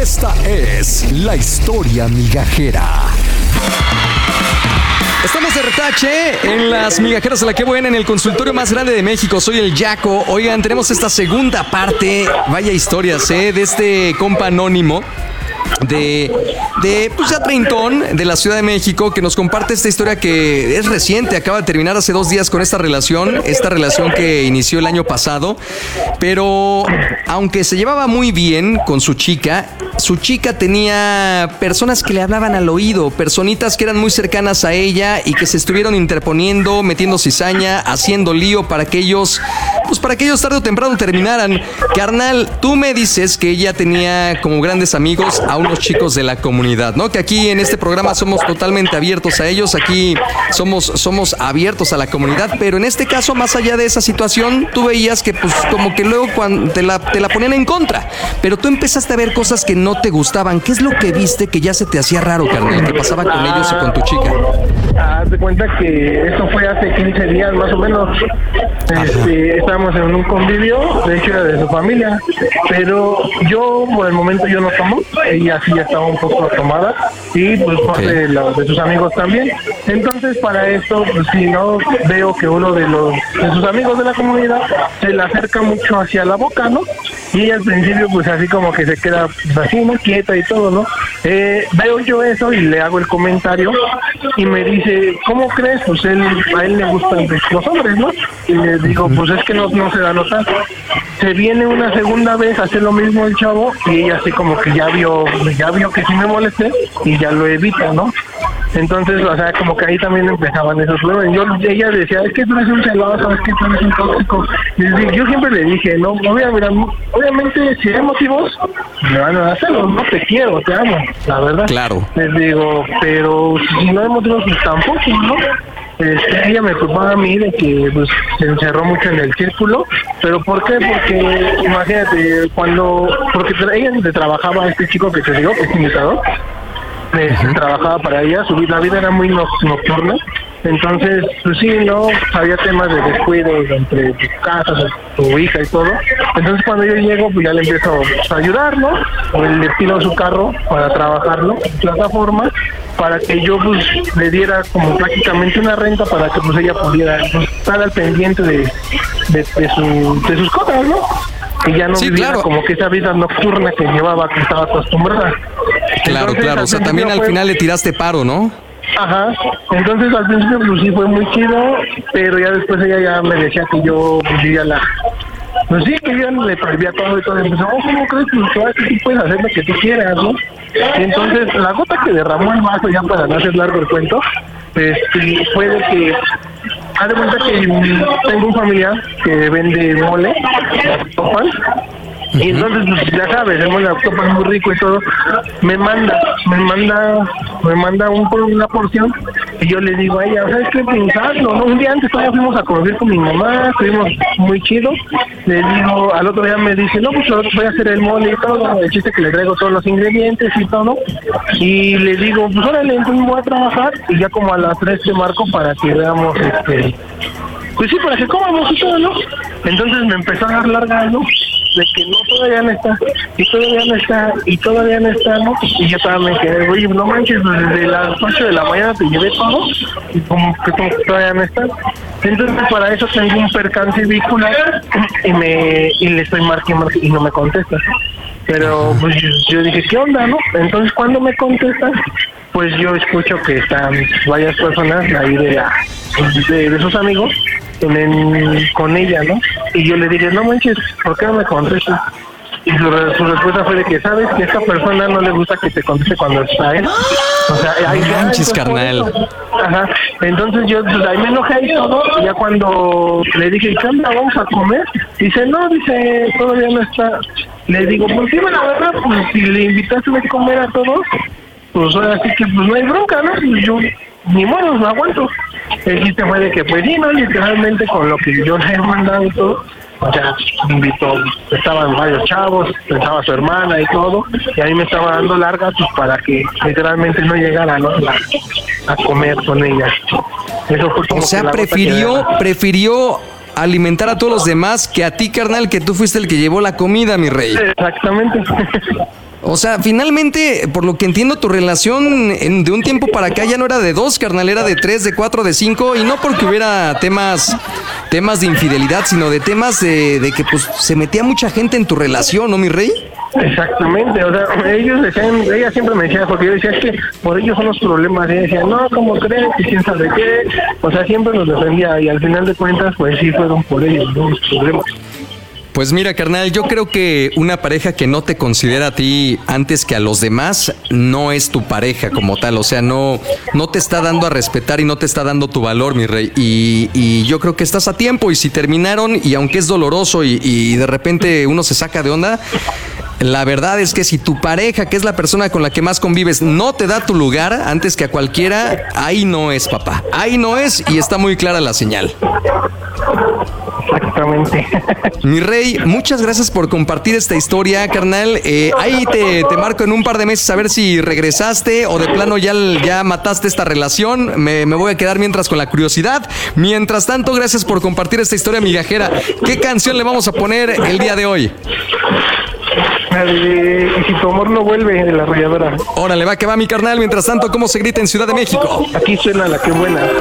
Esta es la historia migajera. Estamos de retache en las migajeras de la que buena en el consultorio más grande de México. Soy el Yaco. Oigan, tenemos esta segunda parte, vaya historias, de este compa anónimo pues ya treintón de la Ciudad de México, que nos comparte esta historia que es reciente, acaba de terminar hace 2 días con esta relación que inició el año pasado, pero aunque se llevaba muy bien con su chica tenía personas que le hablaban al oído, personitas que eran muy cercanas a ella y que se estuvieron interponiendo, metiendo cizaña, haciendo lío para que ellos tarde o temprano terminaran. Carnal, tú me dices que ella tenía como grandes amigos a unos chicos de la comunidad, ¿no? Que aquí en este programa somos totalmente abiertos a ellos, aquí somos abiertos a la comunidad, pero en este caso, más allá de esa situación, tú veías que pues como que luego cuando te la ponían en contra, pero tú empezaste a ver cosas que no te gustaban. ¿Qué es lo que viste que ya se te hacía raro, carnal, que pasaba con ellos y con tu chica? Haz de cuenta que esto fue hace 15 días más o menos. Estábamos en un convivio, de hecho era de su familia, pero yo por el momento yo no tomo, ella sí ya estaba un poco tomada y pues parte de sus amigos también. Entonces para esto, pues si no veo que uno de sus amigos de la comunidad se le acerca mucho hacia la boca, ¿no? Y ella al principio pues así como que se queda pues, así muy quieta y todo, ¿no? Veo yo eso y le hago el comentario y me dice, ¿cómo crees? Pues a él le gustan los hombres, ¿no? Y le digo, pues es que no se da a notar. Se viene una segunda vez a hacer lo mismo el chavo y ella así como que ya vio que sí me molesté y ya lo evita, ¿no? Entonces, o sea, como que ahí también empezaban esos problemas. Ella decía, es que tú eres un celoso, es que tú eres un tóxico. Y yo siempre le dije, no, obviamente si hay motivos, me van a dar celos, no te quiero, te amo, la verdad. Claro. Les digo, pero si no hay motivos, pues tampoco, ¿no? Ella me culpaba a mí de que pues, se encerró mucho en el círculo, pero ¿por qué? Porque imagínate, porque ella le trabajaba a este chico que te digo, que es imitador, trabajaba para ella, la vida era muy nocturna, entonces pues sí, no, había temas de descuido entre tus casas, tu hija y todo. Entonces cuando yo llego pues ya le empiezo a ayudar, ¿no? O le pido su carro para trabajarlo en plataforma, para que yo pues le diera como prácticamente una renta para que pues ella pudiera pues, estar al pendiente de sus cosas, ¿no? Que ya no viviera como que esa vida nocturna que llevaba, que estaba acostumbrada. Claro, o sea, también al final le tiraste paro, ¿no? Ajá, entonces al principio pues sí fue muy chido, pero ya después ella ya me decía que yo vivía pues sí, que yo le prohibía todo y todo, y empezó, ¿cómo crees que tú puedes hacer lo que tú quieras, no? Y entonces la gota que derramó el vaso, ya para no hacer largo el cuento, fue de que haz de cuenta que tengo un familiar que vende mole, y entonces, pues, ya sabes, el mole es muy rico y todo, me manda una porción, y yo le digo a ella, ¿sabes qué pensarlo? ¿No? Un día antes todavía fuimos a conocer con mi mamá, estuvimos muy chido, le digo, al otro día me dice, no, pues voy a hacer el mole y todo, el chiste que le traigo todos los ingredientes y todo, y le digo, pues órale, entonces voy a trabajar, y ya como a las 3 te marco para que veamos, pues sí, para que comamos y todo, ¿no? Entonces me empezó a dar larga, ¿no? De que no, todavía no está, y todavía no está, ¿no? Y yo también me quedé, oye, no manches, desde las 8 de la mañana te llevé todo, y como que todavía no está. Entonces para eso tengo un percance vehicular, y le estoy marcando y no me contesta. Pero pues yo dije, ¿qué onda, no? Entonces cuando me contesta, pues yo escucho que están varias personas ahí de sus amigos con ella, ¿no? Y yo le dije, no manches, ¿por qué no me contestas? Y su respuesta fue de que, ¿sabes? Que a esta persona no le gusta que te conteste cuando está él. O sea, ahí manches, carnal. Ajá. Entonces yo pues, ahí me enojé y todo. Y ya cuando le dije, ¿qué onda? ¿Vamos a comer? Dice, no, todavía no está. Le digo, pues sí, la verdad, pues si le invitaste a comer a todos, pues ahora sí que pues no hay bronca, ¿no? Pues yo, ni modo, no aguanto. El chiste fue de que, pues sí, ¿no? Literalmente con lo que yo le he mandado y todo, o sea, me invitó, estaban varios chavos, estaba su hermana y todo, y ahí me estaba dando largas pues, para que literalmente no llegara, ¿no? A comer con ella. Eso fue como, o sea, prefirió alimentar a todos los demás que a ti, carnal, que tú fuiste el que llevó la comida, mi rey. Exactamente. O sea, finalmente, por lo que entiendo, tu relación de un tiempo para acá ya no era de 2, carnal, era de 3, de 4, de 5, y no porque hubiera temas de infidelidad, sino de temas de que pues se metía mucha gente en tu relación, ¿no, mi rey? Exactamente, o sea, ellos decían, ella siempre me decía, porque yo decía, es que por ellos son los problemas, y ella decía, no, ¿cómo crees? ¿Y quién sabe qué? O sea, siempre nos defendía, y al final de cuentas, pues sí fueron por ellos, ¿no? Los problemas. Pues mira, carnal, yo creo que una pareja que no te considera a ti antes que a los demás no es tu pareja como tal. O sea, no te está dando a respetar y no te está dando tu valor, mi rey. Y yo creo que estás a tiempo. Y si terminaron, y aunque es doloroso y de repente uno se saca de onda, la verdad es que si tu pareja, que es la persona con la que más convives, no te da tu lugar antes que a cualquiera, ahí no es, papá. Ahí no es, y está muy clara la señal. Exactamente. Mi rey, muchas gracias por compartir esta historia, carnal. Ahí te marco en un par de meses a ver si regresaste o de plano ya mataste esta relación. Me voy a quedar mientras con la curiosidad. Mientras tanto, gracias por compartir esta historia migajera. ¿Qué canción le vamos a poner el día de hoy? Y si tu amor no vuelve, de La Arrolladora. Órale, va que va, mi carnal. Mientras tanto, ¿cómo se grita en Ciudad de México? Aquí suena La Qué Buena.